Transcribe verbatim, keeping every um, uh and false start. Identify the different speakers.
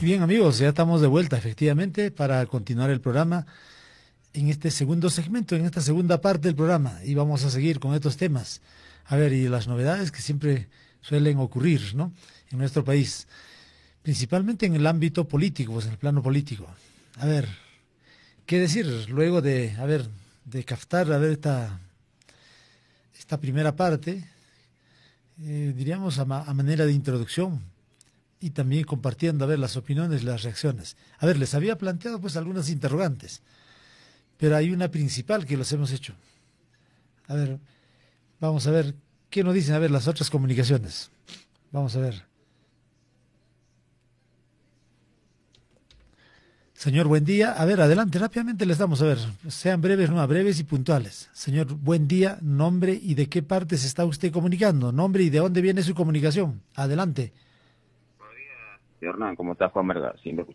Speaker 1: bien, amigos, ya estamos de vuelta, efectivamente, para continuar el programa en este segundo segmento, en esta segunda parte del programa, y vamos a seguir con estos temas. A ver, y las novedades que siempre suelen ocurrir, ¿no?, en nuestro país, principalmente en el ámbito político, pues en el plano político. A ver, ¿qué decir luego de, a ver, de captar, a ver, esta, esta primera parte, eh, diríamos a, ma a manera de introducción, y también compartiendo, a ver, las opiniones, las reacciones. A ver, les había planteado pues algunas interrogantes, pero hay una principal que los hemos hecho. A ver, vamos a ver, ¿qué nos dicen? A ver, las otras comunicaciones. Vamos a ver. Señor, buen día. A ver, adelante, rápidamente les damos, a ver, sean breves, no, breves y puntuales. Señor, buen día, nombre y de qué parte se está usted comunicando, nombre y de dónde viene su comunicación. Adelante.
Speaker 2: Buenos días, Hernán, ¿cómo estás, Juan Vergara? Sí,